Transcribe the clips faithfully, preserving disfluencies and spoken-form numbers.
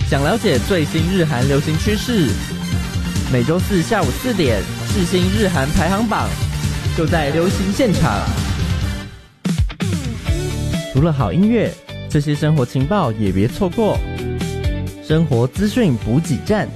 想了解最新日韩流行趋势，每周四下午四点，世新日韩排行榜就在流行现场。除了好音乐，这些生活情报也别错过。生活资讯补给站。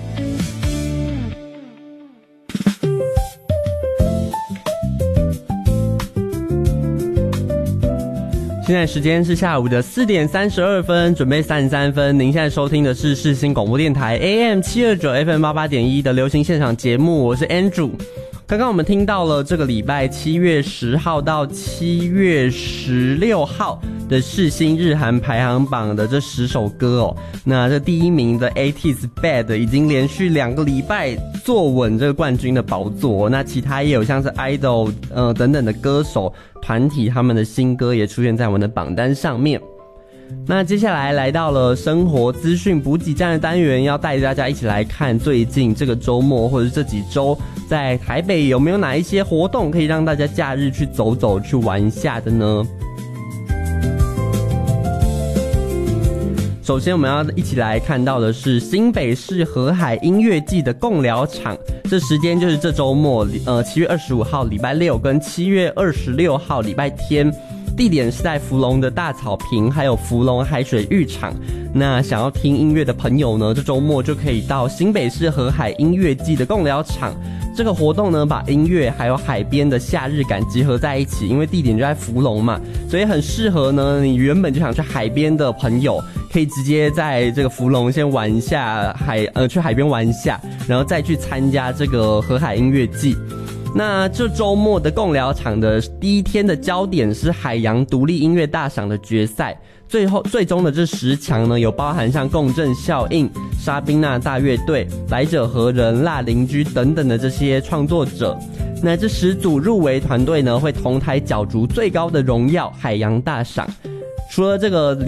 现在时间是下午的四点三十二分，准备三十三分。您现在收听的是世新广播电台 A M 七二九 F M 八八点一的流行现场节目，我是 Andrew。刚刚我们听到了这个礼拜七月十号到七月十六号的世新日韩排行榜的这十首歌哦。那这第一名的 eighties Bad 已经连续两个礼拜坐稳这个冠军的宝座哦。那其他也有像是 idol 呃等等的歌手团体，他们的新歌也出现在我们的榜单上面。那接下来来到了生活资讯补给站的单元，要带大家一起来看最近这个周末或者是这几周在台北有没有哪一些活动可以让大家假日去走走去玩一下的呢？首先我们要一起来看到的是新北市河海音乐季的贡寮场，这时间就是这周末，呃，七月二十五号礼拜六跟七月二十六号礼拜天。地点是在福隆的大草坪，还有福隆海水浴场。那想要听音乐的朋友呢，这周末就可以到新北市河海音乐季的贡寮场。这个活动呢，把音乐还有海边的夏日感结合在一起，因为地点就在福隆嘛，所以很适合呢，你原本就想去海边的朋友，可以直接在这个福隆先玩一下海，呃，去海边玩一下，然后再去参加这个河海音乐季。那这周末的贡寮场的第一天的焦点是海洋独立音乐大赏的决赛，最后最终的这十强呢，有包含像共振效应、沙宾娜大乐队、来者何人、辣邻居等等的这些创作者。那这十组入围团队呢，会同台角逐最高的荣耀海洋大赏。除了这个